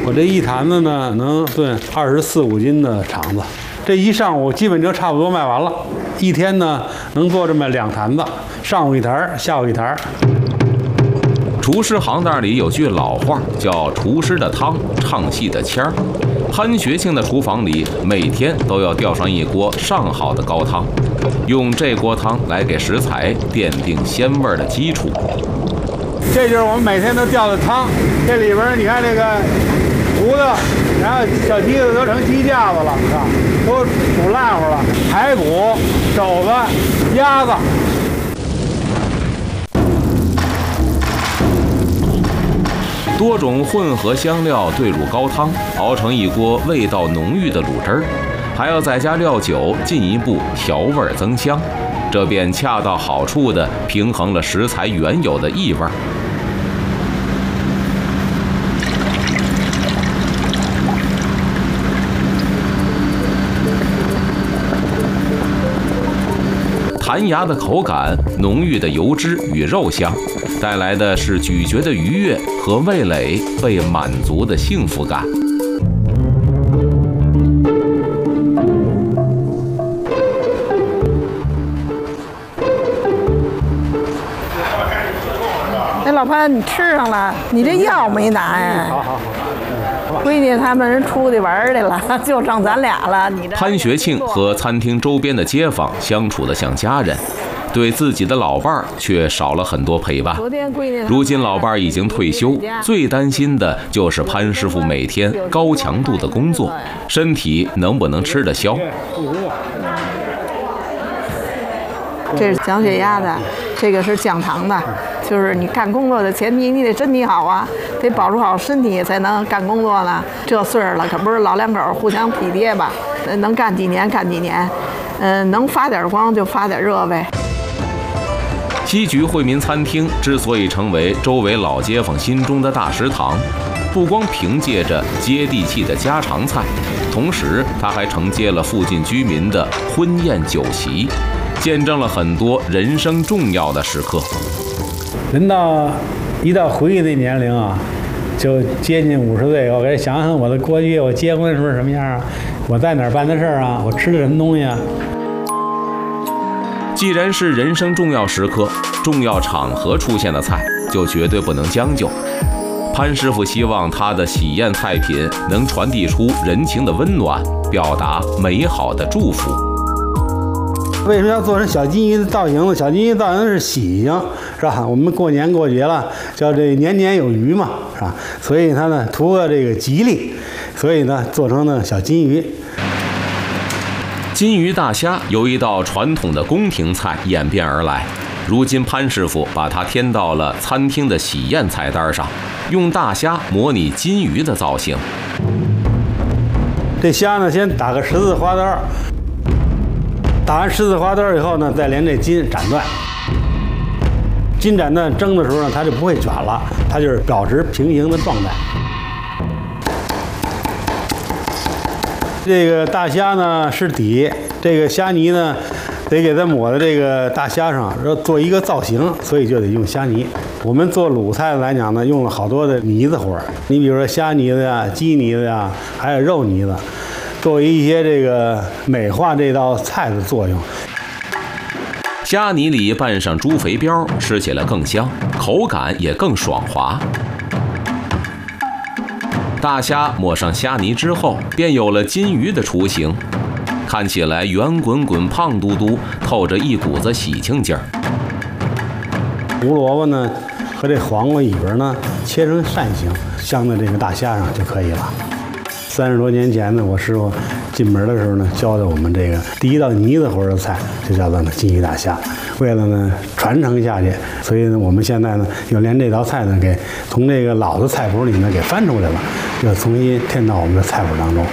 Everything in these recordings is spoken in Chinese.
我这一坛子呢能炖24、5斤的肠子，这一上午基本就差不多卖完了。一天呢能做这么2坛子，上午一坛，下午一坛。 厨师行当里有句老话，叫“厨师的汤，唱戏的腔儿”。潘学庆的厨房里每天都要吊上一锅上好的高汤，用这锅汤来给食材奠定鲜味的基础。 这就是我们每天都吊的汤，这里边你看这个骨头，然后小鸡子都成鸡架子了，是吧？都煮烂乎了，排骨、肘子、鸭子。 多种混合香料兑入高汤，熬成一锅味道浓郁的卤汁儿，还要再加料酒，进一步调味增香，这便恰到好处地平衡了食材原有的异味。弹牙的口感，浓郁的油脂与肉香，带来的是咀嚼的愉悦和味蕾被满足的幸福感。 哎，老潘，你吃上了，你这药没拿呀？ 好。 闺女他们人出去玩去了，就剩咱俩了。你这潘学庆和餐厅周边的街坊相处得像家人，对自己的老伴儿却少了很多陪伴。如今老伴儿已经退休，最担心的就是潘师傅每天高强度的工作，身体能不能吃得消。 这是降血压的，这个是降糖的。就是你干工作的前提，你得身体好啊，得保住好身体才能干工作呢。这岁数了，可不是老两口互相体贴吧？能干几年干几年，能发点光就发点热呗。 西局惠民餐厅之所以成为周围老街坊心中的大食堂，不光凭借着接地气的家常菜，同时它还承接了附近居民的婚宴酒席，见证了很多人生重要的时刻。 人一到回忆那年龄啊，就接近50岁，我给想想我的过去，我结婚的时候什么样啊？我在哪儿办的事儿啊？我吃的什么东西啊？ 既然是人生重要时刻、重要场合出现的菜，就绝对不能将就。潘师傅希望他的喜宴菜品能传递出人情的温暖，表达美好的祝福。 为什么要做成小金鱼的造型呢？小金鱼造型是喜庆，是吧？我们过年过节了，叫这年年有余嘛，是吧？所以它呢图个这个吉利，所以呢做成了小金鱼。 金鱼大虾由一道传统的宫廷菜演变而来，如今潘师傅把它添到了餐厅的喜宴菜单上，用大虾模拟金鱼的造型。 这虾呢，先打个十字花刀。打完十字花刀以后呢，再连这筋斩断。筋斩断蒸的时候呢，它就不会卷了，它就是保持平行的状态。这个大虾呢是底，这个虾泥呢得给它抹在这个大虾上，要做一个造型，所以就得用虾泥。我们做鲁菜来讲呢，用了好多的泥子活，你比如说虾泥子呀、鸡泥子呀，还有肉泥子。作为一些这个美化这道菜的作用。 虾泥里拌上猪肥膘，吃起来更香，口感也更爽滑。大虾抹上虾泥之后，便有了金鱼的雏形，看起来圆滚滚、胖嘟嘟，透着一股子喜庆劲儿。 胡萝卜呢和这黄瓜尾巴呢切成扇形，镶在这个大虾上就可以了。30多年前呢，我师傅进门的时候呢，教的我们这个第一道泥子活的菜，就叫做金鱼大虾。为了呢传承下去，所以呢，我们现在呢又连这道菜呢给从这个老的菜谱里呢给翻出来了，又重新添到我们的菜谱当中。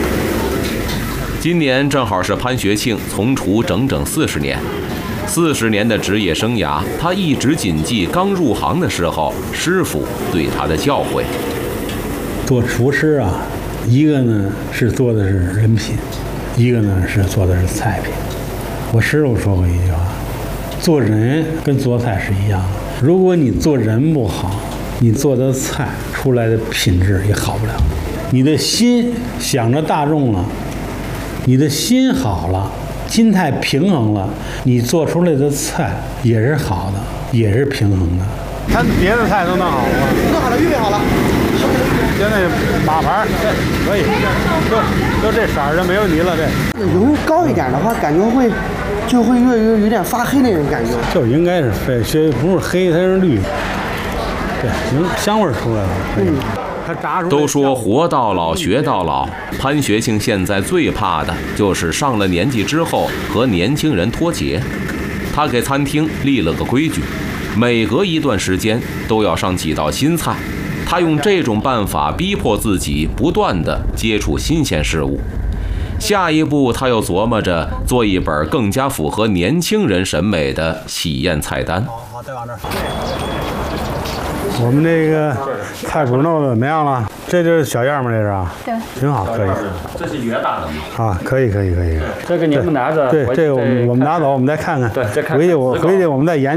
今年正好是潘学庆从厨整整40年，40年的职业生涯，他一直谨记刚入行的时候师傅对他的教诲。 做厨师啊。一个呢是做的是人品，一个呢是做的是菜品。我师傅说过一句话，做人跟做菜是一样的，如果你做人不好， 你做的菜出来的品质也好不了。你的心想着大众了，你的心好了，心态平衡了，你做出来的菜也是好的，也是平衡的。他别的菜都弄好了吗？ 弄好了，预备好了。 现在马牌可以，就这色儿就没问题了。这油高一点的话，感觉就会有点发黑那种感觉。 就应该是非不是黑，它是绿。对，行，香味儿出来了。它炸出。 都说活到老学到老，潘学庆现在最怕的就是上了年纪之后和年轻人脱节。他给餐厅立了个规矩，每隔一段时间都要上几道新菜。他用这种办法逼迫自己不断地接触新鲜事物。下一步，他又琢磨着做一本更加符合年轻人审美的喜宴菜单。 好，再往这儿。我们这个菜谱弄得怎么样了？这就是小样吗？这是啊？ 对， 挺好，可以。 这是约大的吗？ 啊，可以。 这个你们拿着。 对，这个我们拿走，我们再看看。 对，再看看。 回去我们再研究。